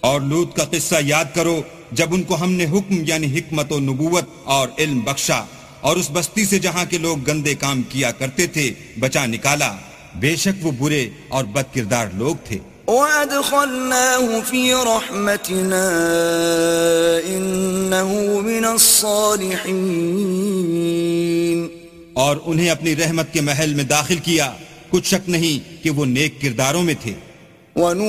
और लूत का किस्सा याद करो जब उनको हमने हुक्म यानी हिकमत और नबूवत और इल्म बख्शा और उस बस्ती से जहाँ के लोग गंदे काम किया करते थे बचा निकाला। बेशक वो बुरे और बदकिरदार लोग थे। वअदखलनाहु फी रहमतिना इन्नहु मिनस्सालिहीन, और उन्हें अपनी रहमत के महल में दाखिल किया, कुछ शक नहीं कि वो नेक किरदारों में थे।